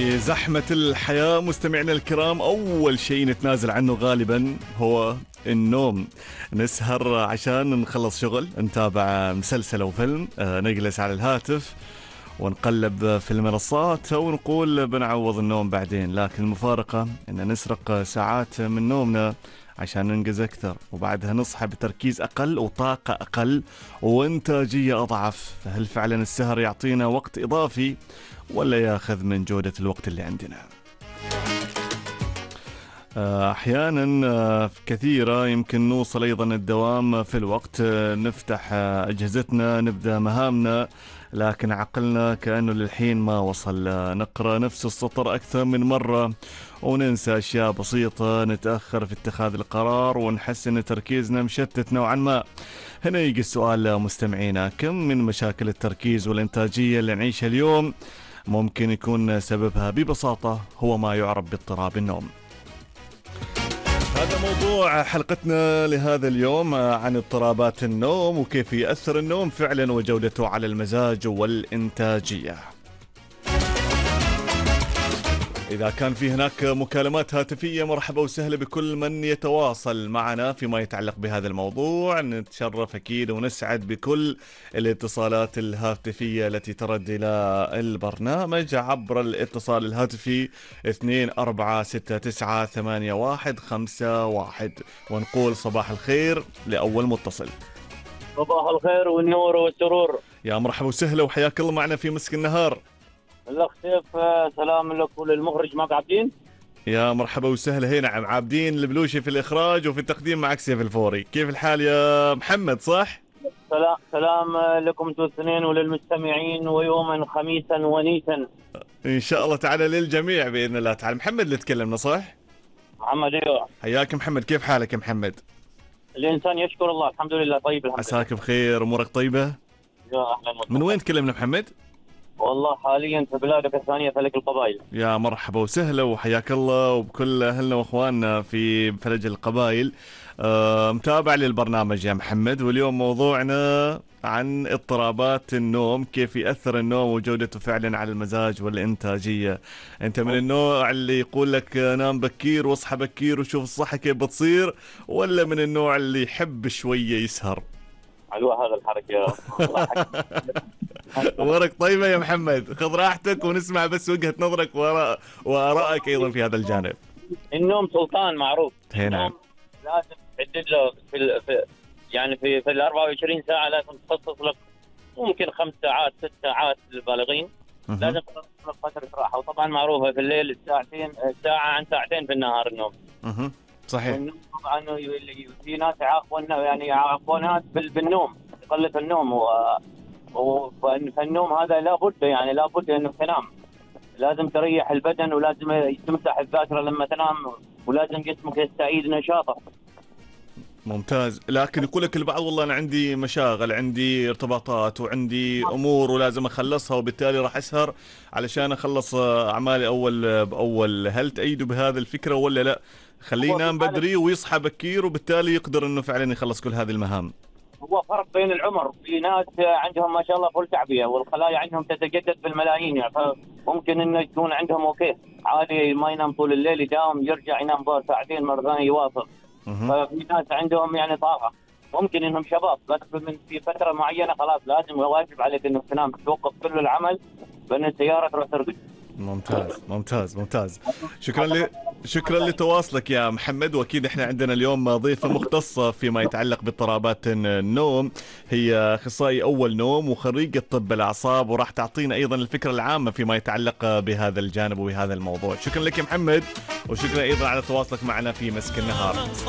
في زحمة الحياة مستمعينا الكرام، أول شيء نتنازل عنه غالبا هو النوم. نسهر عشان نخلص شغل، نتابع مسلسل أو فيلم، نجلس على الهاتف ونقلب في المنصات ونقول بنعوض النوم بعدين. لكن المفارقة أن نسرق ساعات من نومنا عشان ننجز أكثر، وبعدها نصحى بتركيز أقل وطاقة أقل وإنتاجية أضعف. فهل فعلا السهر يعطينا وقت إضافي ولا ياخذ من جودة الوقت اللي عندنا؟ أحيانا كثيرة يمكن نوصل أيضا الدوام في الوقت، نفتح أجهزتنا نبدأ مهامنا، لكن عقلنا كأنه للحين ما وصل. نقرأ نفس السطر أكثر من مرة وننسى أشياء بسيطة، نتأخر في اتخاذ القرار ونحس أن تركيزنا مشتت نوعا ما. هنا يجي السؤال مستمعينا، كم من مشاكل التركيز والإنتاجية اللي نعيشها اليوم ممكن يكون سببها ببساطة هو ما يعرف باضطراب النوم؟ هذا موضوع حلقتنا لهذا اليوم، عن اضطرابات النوم وكيف يأثر النوم فعلا وجودته على المزاج والإنتاجية. إذا كان في هناك مكالمات هاتفية مرحبا وسهلا بكل من يتواصل معنا فيما يتعلق بهذا الموضوع. نتشرف أكيد ونسعد بكل الاتصالات الهاتفية التي ترد إلى البرنامج عبر الاتصال الهاتفي 24698151 ونقول صباح الخير لأول متصل. صباح الخير والنور والسرور، يا مرحبا وسهلا وحياك الله معنا في مسك النهار. الأخ سيف، سلام لك وللمخرج معك عابدين. يا مرحبا وسهلا. هي نعم، عابدين البلوشي في الإخراج وفي التقديم، معك سيف الفوري. كيف الحال يا محمد؟ صح؟ سلام لكم انتم الاثنين وللمستمعين، ويوما خميسا ونيسا إن شاء الله تعالى للجميع بإذن الله تعالى. محمد اللي تكلمنا صح؟ محمد، ايوه حياك محمد، كيف حالك يا محمد؟ الإنسان يشكر الله، الحمد لله طيب الحمد لله. عساك بخير، أمورك طيبة؟ يا أهلا وسهلا. من وين تكلمنا محمد؟ والله حاليا في بلادك الثانية فلك القبائل. يا مرحبا وسهلا وحياك الله وبكل أهلنا وأخواننا في فلج القبائل. متابع للبرنامج يا محمد، واليوم موضوعنا عن اضطرابات النوم، كيف يأثر النوم وجودته فعلا على المزاج والإنتاجية. أنت من النوع اللي يقول لك نام بكير واصحى بكير وشوف الصحة كيف بتصير، ولا من النوع اللي يحب شوية يسهر؟ حلوة هذا الحركة. أمورك طيبة يا محمد، خذ راحتك ونسمع بس وجهة نظرك وآرائك أيضا في هذا الجانب. النوم سلطان معروف. نعم. لازم تحدد له في ال 24 ساعة لازم تخصص لك ممكن 5 ساعات 6 ساعات للبالغين. لازم تخصص لك فترة راحة، وطبعا معروفة في الليل ساعة عن ساعتين في النهار النوم. صحيح. والنوم طبعا في ناس يعاقبونها بالنوم، قلة النوم، فالنوم هذا لابد انك تنام. لازم تريح البدن، ولازم تمسح الذاكرة لما تنام، ولازم جسمك يستعيد نشاطه. ممتاز. لكن يقول لك البعض والله أنا عندي مشاغل، عندي ارتباطات وعندي أمور ولازم أخلصها، وبالتالي راح أسهر علشان أخلص أعمالي أول بأول. هل تأيدوا بهذا الفكرة ولا لا؟ خليه ينام بدري ويصحى بكير وبالتالي يقدر إنه فعلا يخلص كل هذه المهام. هو فرق بين العمر، في ناس عندهم ما شاء الله فل تعبية والخلايا عندهم تتجدد بالملايين، يعني ممكن إنه يكون عندهم أوكي عادي ما ينام طول الليل، يداوم يرجع ينام ظهر ساعتين مرة ثانية يواصل. ففي ناس عندهم يعني طاقة، ممكن إنهم شباب بس في فترة معينة خلاص لازم واجب عليك إنك تنام، توقف كل العمل بأن السيارة تروح ترقد. ممتاز ممتاز ممتاز. شكرا لتواصلك يا محمد. واكيد احنا عندنا اليوم ضيفة مختصة فيما يتعلق باضطرابات النوم، هي اخصائي اول نوم وخريجة طب الاعصاب، وراح تعطينا ايضا الفكرة العامة فيما يتعلق بهذا الجانب وبهذا الموضوع. شكرا لك يا محمد، وشكرا ايضا على تواصلك معنا في مسك النهار.